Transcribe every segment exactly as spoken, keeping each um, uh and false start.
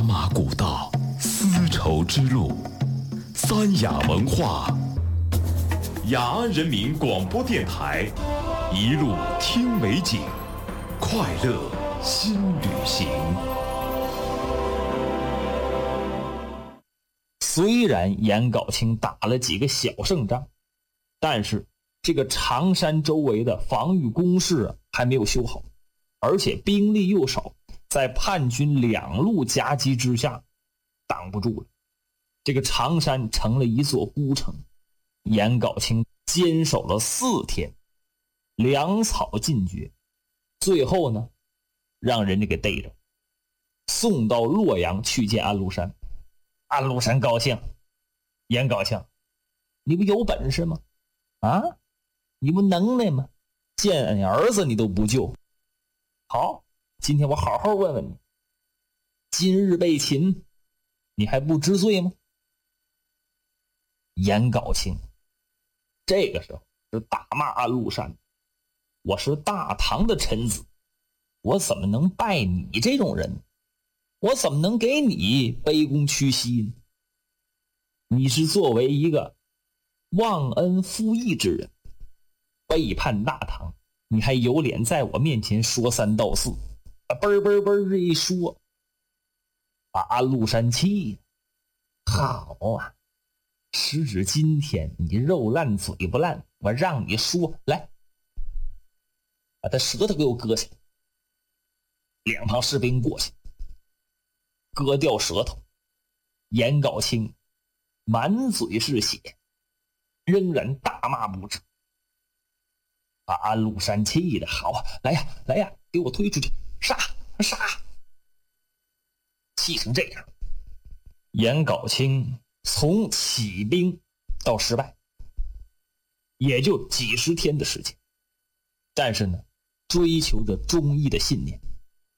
马古道，丝绸之路，三雅文化，雅安人民广播电台，一路听美景，快乐新旅行。 虽然颜杲卿打了几个小胜仗，但是这个常山周围的防御工事啊还没有修好，而且兵力又少，在叛军两路夹击之下挡不住了。这个常山成了一座孤城，颜杲卿坚守了四天，粮草尽绝，最后呢让人家给逮着，送到洛阳去见安禄山。安禄山高兴，颜杲卿，你不有本事吗？啊，你不能耐吗？见你儿子你都不救。好，今天我好好问问你，今日被擒，你还不知罪吗？颜杲卿这个时候是大骂安禄山，我是大唐的臣子，我怎么能拜你这种人？我怎么能给你卑躬屈膝呢？你是作为一个忘恩负义之人，背叛大唐，你还有脸在我面前说三道四，嘣嘣嘣这一说，把安禄山气的。好啊，时至今天你肉烂嘴不烂，我让你说，来，把他舌头给我割下来。两旁士兵过去割掉舌头，颜杲卿满嘴是血，仍然大骂不止，把安禄山气的好啊，来呀来呀，给我推出去，杀杀！气成这样，颜杲卿从起兵到失败，也就几十天的时间，但是呢，追求着忠义的信念。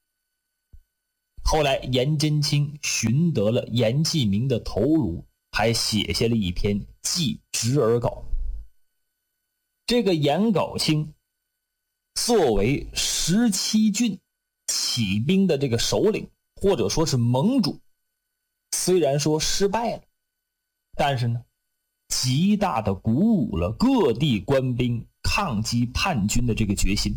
后来颜真卿寻得了颜季明的头颅，还写下了一篇祭侄儿稿。这个颜杲卿作为十七郡起兵的这个首领，或者说是盟主，虽然说失败了，但是呢极大的鼓舞了各地官兵抗击叛军的这个决心。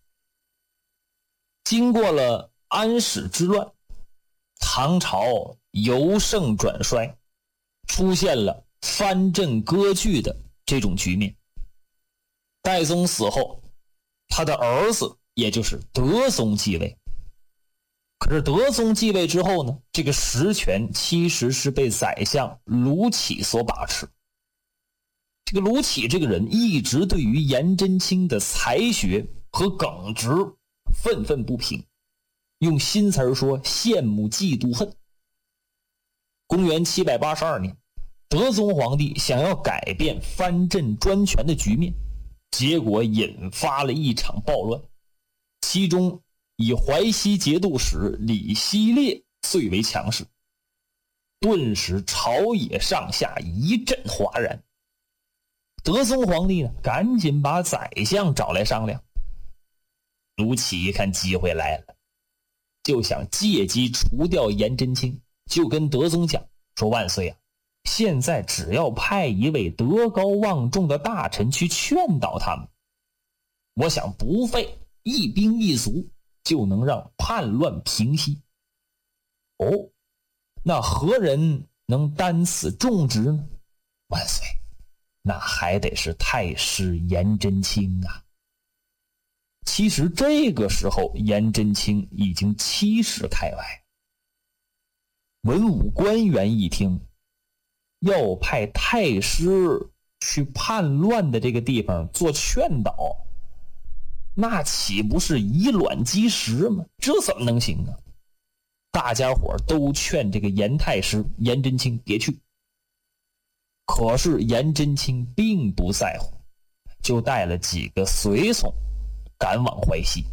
经过了安史之乱，唐朝由盛转衰，出现了藩镇割据的这种局面。代宗死后，他的儿子也就是德宗继位。可是德宗继位之后呢，这个实权其实是被宰相卢杞所把持。这个卢杞这个人一直对于颜真卿的才学和耿直愤愤不平，用新词儿说，羡慕嫉妒恨。公元七百八十二年，德宗皇帝想要改变藩镇专权的局面，结果引发了一场暴乱，其中以淮西节度使李希烈最为强势，顿时朝野上下一阵哗然。德宗皇帝呢，赶紧把宰相找来商量。卢杞一看机会来了，就想借机除掉颜真卿，就跟德宗讲说，万岁啊，现在只要派一位德高望重的大臣去劝导他们，我想不费一兵一卒就能让叛乱平息。哦，那何人能担此重职呢？万岁，那还得是太师颜真卿啊。其实这个时候颜真卿已经七十开外，文武官员一听要派太师去叛乱的这个地方做劝导，那岂不是以卵击石吗？这怎么能行啊？大家伙都劝这个颜太师颜真卿别去，可是颜真卿并不在乎，就带了几个随从赶往淮西。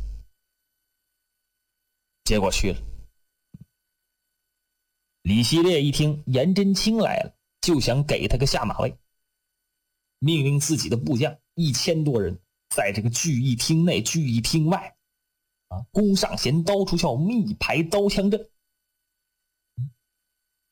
结果去了，李希烈一听颜真卿来了，就想给他个下马威，命令自己的部将一千多人在这个聚义厅内聚义厅外啊，弓上弦刀出鞘，密排刀枪阵。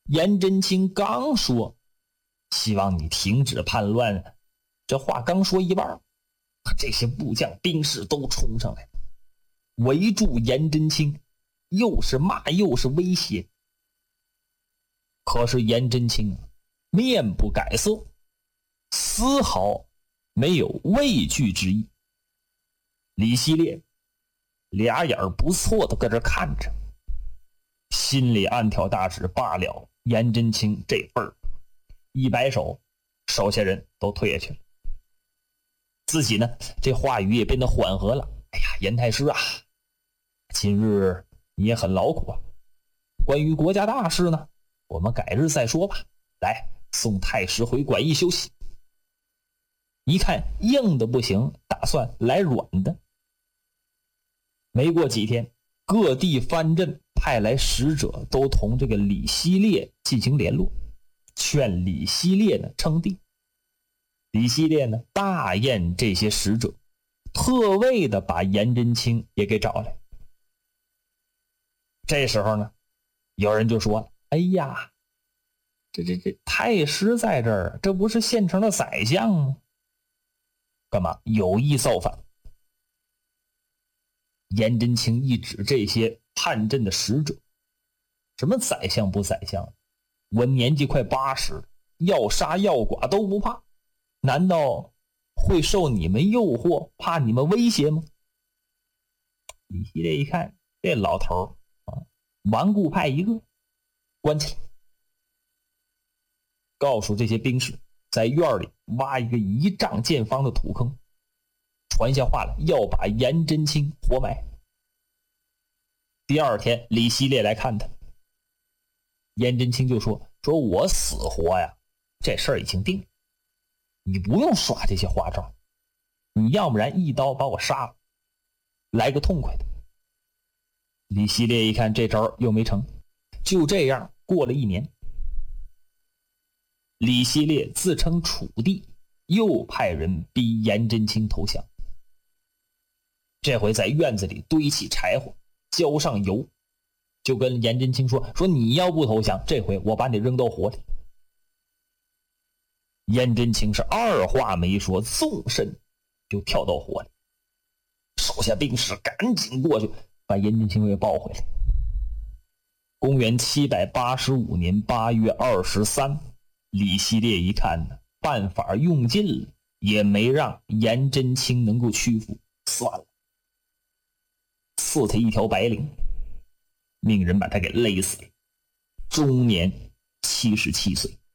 颜真卿刚说希望你停止叛乱，这话刚说一半，这些部将兵士都冲上来围住颜真卿，又是骂又是威胁。可是颜真卿面不改色，丝毫没有畏惧之意。李希烈俩眼不错的搁这看着，心里暗挑大指，罢了颜真卿这份儿，一摆手，手下人都退下去了。自己呢，这话语也变得缓和了。哎呀，颜太师啊，今日你也很劳苦啊，关于国家大事呢，我们改日再说吧。来，送太师回馆驿休息。一看硬的不行，打算来软的。没过几天，各地藩镇派来使者，都同这个李希烈进行联络，劝李希烈呢称帝。李希烈呢大宴这些使者，特为的把颜真卿也给找来。这时候呢，有人就说了：“哎呀，这这这太师在这儿，这不是现成的宰相吗？干嘛有意造反？”颜真卿一指这些叛阵的使者：“什么宰相不宰相？我年纪快八十，要杀要剐都不怕，难道会受你们诱惑，怕你们威胁吗？”李希烈一看，这老头啊，顽固派一个，关起来，告诉这些兵士在院里挖一个一丈见方的土坑，传下话来，要把颜真卿活埋。第二天李希烈来看他，颜真卿就说：“说我死活呀，这事儿已经定了，你不用耍这些花招，你要不然一刀把我杀了，来个痛快的。”李希烈一看这招又没成，就这样过了一年。李希烈自称楚帝，又派人逼颜真卿投降。这回在院子里堆起柴火，浇上油，就跟颜真卿说：“说你要不投降，这回我把你扔到火里。”颜真卿是二话没说，纵身就跳到火里，手下兵士赶紧过去把颜真卿给抱回来。公元七百八十五年八月二十三，李希烈一看呢，办法用尽了，也没让颜真卿能够屈服，算了，赐他一条白绫，命人把他给勒死了，终年七十七岁。